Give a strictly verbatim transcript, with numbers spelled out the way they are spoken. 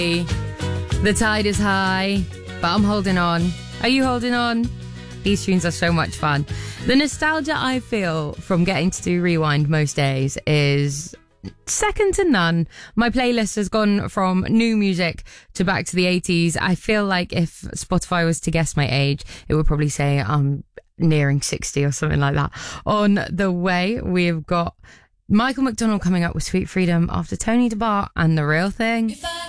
The tide is high, but I'm holding on. Are you holding on? These tunes are so much fun. The nostalgia I feel from getting to do Rewind most days is second to none. My playlist has gone from new music to back to the eighties. I feel like if Spotify was to guess my age, it would probably say I'm nearing sixty or something like that. On the way, we've got Michael McDonald coming up with Sweet Freedom after Tony DeBar and The Real Thing.